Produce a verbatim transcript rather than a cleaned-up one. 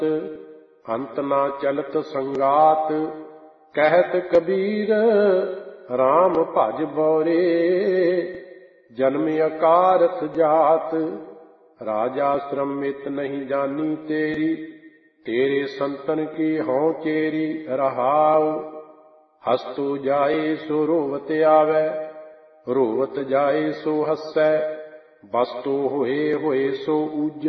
ਅੰਤ ਨਾ ਚਲਤ ਸੰਗਾਤ। ਕਹਿਤ ਕਬੀਰ ਰਾਮ ਭਜ ਬੋਰੇ, ਜਨਮ ਅਕਾਰਥ ਜਾਤ। ਰਾਜਾ ਸ਼੍ਰਮਿਤ ਨਹੀਂ ਜਾਨੀ ਤੇਰੀ, ਤੇਰੇ ਸੰਤਨ ਕੀ ਹਉ ਚੇਰੀ। ਰਹਾਉ ਹਸਤੁ ਜਾਏ ਸੋ ਰੋਵਤ ਆਵੈ, ਰੋਵਤ ਜਾਏ ਸੋ ਹਸੈ। ਵਸਤੂ ਹੋਏ ਹੋਏ ਸੋ ਊਜੈ।